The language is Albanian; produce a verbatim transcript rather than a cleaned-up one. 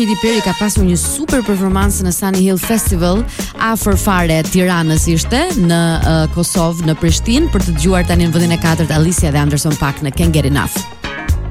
Katy Perry ka pasur një super performancë në Sunny Hill Festival afër fare Tiranës ishte në uh, Kosovë, në Prishtinë, për të dëgjuar tani në vendin e katërt Alicia dhe Anderson Paak në Can't Get Enough.